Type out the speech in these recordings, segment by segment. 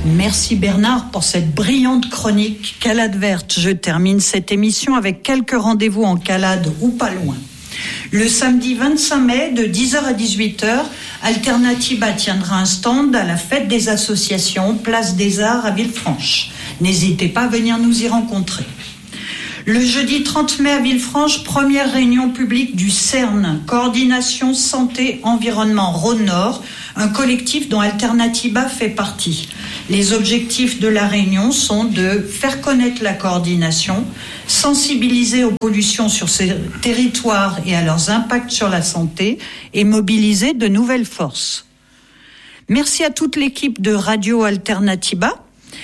Merci Bernard pour cette brillante chronique Calade verte. Je termine cette émission avec quelques rendez-vous en Calade ou pas loin. Le samedi 25 mai de 10h à 18h, Alternativa tiendra un stand à la fête des associations Place des Arts à Villefranche. N'hésitez pas à venir nous y rencontrer. Le jeudi 30 mai à Villefranche, première réunion publique du CERN, Coordination Santé Environnement Rhône-Nord, un collectif dont Alternativa fait partie. Les objectifs de la réunion sont de faire connaître la coordination, sensibiliser aux pollutions sur ces territoires et à leurs impacts sur la santé et mobiliser de nouvelles forces. Merci à toute l'équipe de Radio Alternativa.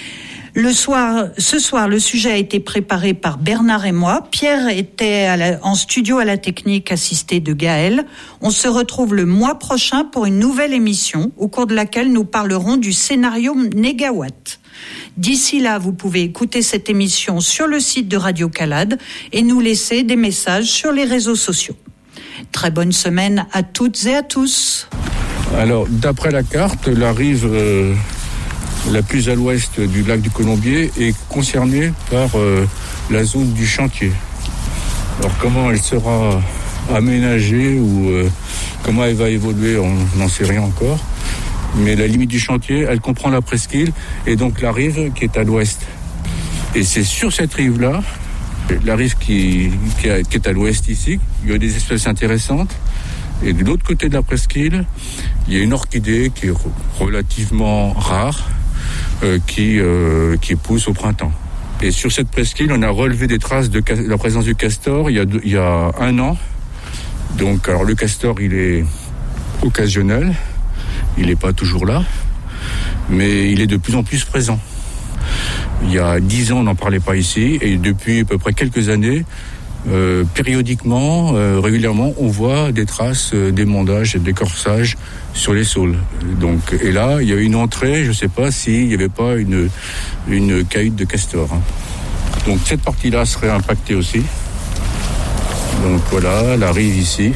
Ce soir, le sujet a été préparé par Bernard et moi. Pierre était en studio à la technique, assisté de Gaël. On se retrouve le mois prochain pour une nouvelle émission, au cours de laquelle nous parlerons du scénario Négawatt. D'ici là, vous pouvez écouter cette émission sur le site de Radio Calade et nous laisser des messages sur les réseaux sociaux. Très bonne semaine à toutes et à tous. Alors, d'après la carte, la rive la plus à l'ouest du lac du Colombier est concernée par la zone du chantier. Alors, comment elle sera aménagée ou comment elle va évoluer, on n'en sait rien encore. Mais la limite du chantier, elle comprend la presqu'île et donc la rive qui est à l'ouest. Et c'est sur cette rive-là, la rive qui est à l'ouest ici, il y a des espèces intéressantes. Et de l'autre côté de la presqu'île, il y a une orchidée qui est relativement rare, qui pousse au printemps. Et sur cette presqu'île, on a relevé des traces de la présence du castor il y a 1 an. Donc, alors le castor, il est occasionnel. Il n'est pas toujours là, mais il est de plus en plus présent. Il y a 10 ans, on n'en parlait pas ici, et depuis à peu près quelques années, périodiquement, régulièrement, on voit des traces d'émondage et d'écorçage sur les saules. Donc, et là, il y a une entrée, je ne sais pas s'il n'y avait pas une cahute de castor. Donc cette partie-là serait impactée aussi. Donc voilà, la rive ici,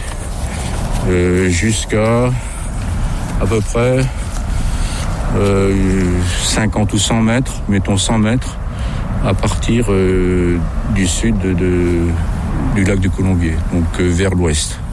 jusqu'à à peu près 50 ou 100 mètres, mettons 100 mètres, à partir du sud du lac du Colombier, donc vers l'ouest.